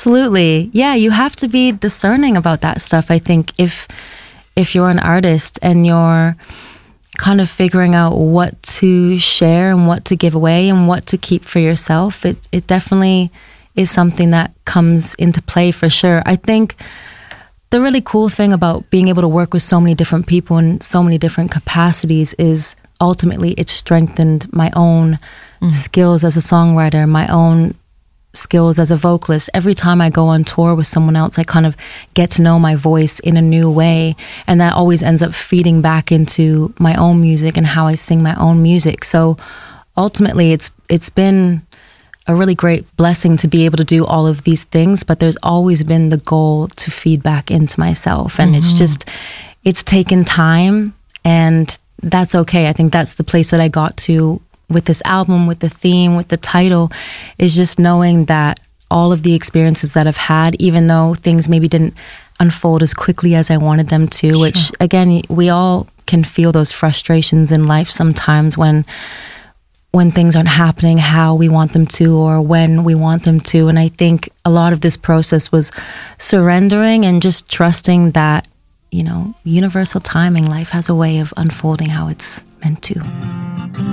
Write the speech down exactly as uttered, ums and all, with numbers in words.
Absolutely. Yeah, you have to be discerning about that stuff. I think if if you're an artist and you're kind of figuring out what to share and what to give away and what to keep for yourself, it, it definitely is something that comes into play for sure. I think the really cool thing about being able to work with so many different people in so many different capacities is ultimately it strengthened my own mm. skills as a songwriter, my own skills as a vocalist. Every time I go on tour with someone else, I kind of get to know my voice in a new way, and that always ends up feeding back into my own music and how I sing my own music. So ultimately it's it's been a really great blessing to be able to do all of these things, but there's always been the goal to feed back into myself, and mm-hmm. it's just it's taken time, and that's okay. I think that's the place that I got to with this album, with the theme, with the title, is just knowing that all of the experiences that I've had, even though things maybe didn't unfold as quickly as I wanted them to, sure. which again, we all can feel those frustrations in life sometimes when when things aren't happening how we want them to or when we want them to. And I think a lot of this process was surrendering and just trusting that, you know, universal timing, life has a way of unfolding how it's meant to.